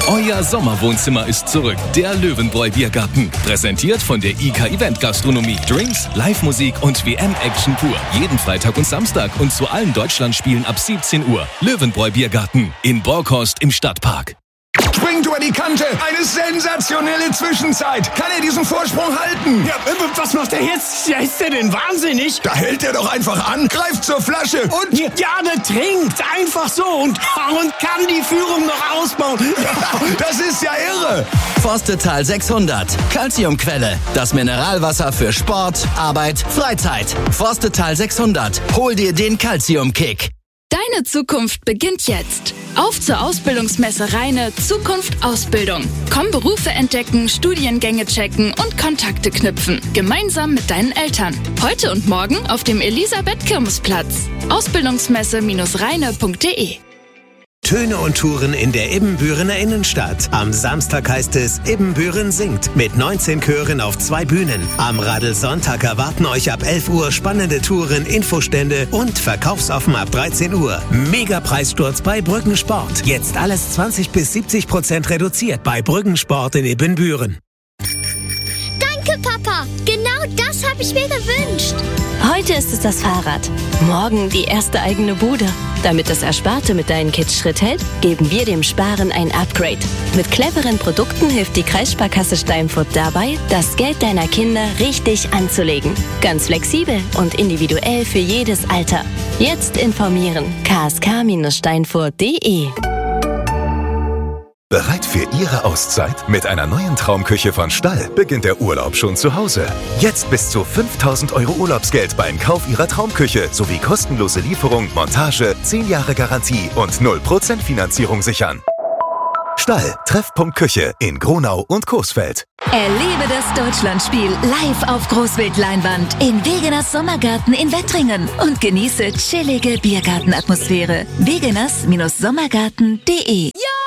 Euer Sommerwohnzimmer ist zurück. Der Löwenbräu Biergarten. Präsentiert von der IK Event Gastronomie. Drinks, Live-Musik und WM-Action pur. Jeden Freitag und Samstag und zu allen Deutschlandspielen ab 17 Uhr. Löwenbräu Biergarten in Borkhorst im Stadtpark. Springt über die Kante. Eine sensationelle Zwischenzeit. Kann er diesen Vorsprung halten? Ja, was macht er jetzt? Ja, ist der denn wahnsinnig? Da hält er doch einfach an, greift zur Flasche und... Ja, der trinkt einfach so und kann die Führung noch ausbauen. Das ist ja irre. Forstetal 600. Calciumquelle. Das Mineralwasser für Sport, Arbeit, Freizeit. Forstetal 600. Hol dir den Calcium-Kick. Deine Zukunft beginnt jetzt. Auf zur Ausbildungsmesse Rheine Zukunft Ausbildung. Komm Berufe entdecken, Studiengänge checken und Kontakte knüpfen. Gemeinsam mit deinen Eltern. Heute und morgen auf dem Elisabeth-Kirmesplatz. Ausbildungsmesse-rheine.de. Töne und Touren in der Ibbenbürener Innenstadt. Am Samstag heißt es Ibbenbüren singt mit 19 Chören auf 2 Bühnen. Am Radelsonntag erwarten euch ab 11 Uhr spannende Touren, Infostände und verkaufsoffen ab 13 Uhr. Mega Preissturz bei Brückensport. Jetzt alles 20-70% reduziert bei Brückensport in Ibbenbüren. Danke, Papa. Genau das habe ich mir gewünscht. Heute ist es das Fahrrad, morgen die erste eigene Bude. Damit das Ersparte mit deinen Kids Schritt hält, geben wir dem Sparen ein Upgrade. Mit cleveren Produkten hilft die Kreissparkasse Steinfurt dabei, das Geld deiner Kinder richtig anzulegen. Ganz flexibel und individuell für jedes Alter. Jetzt informieren. ksk-steinfurt.de. Bereit für Ihre Auszeit? Mit einer neuen Traumküche von Stall beginnt der Urlaub schon zu Hause. Jetzt bis zu 5.000 € Urlaubsgeld beim Kauf Ihrer Traumküche sowie kostenlose Lieferung, Montage, 10 Jahre Garantie und 0% Finanzierung sichern. Stall, Treffpunkt Küche in Gronau und Coesfeld. Erlebe das Deutschlandspiel live auf Großbildleinwand in Wegeners Sommergarten in Wettringen und genieße chillige Biergartenatmosphäre. Wegeners-Sommergarten.de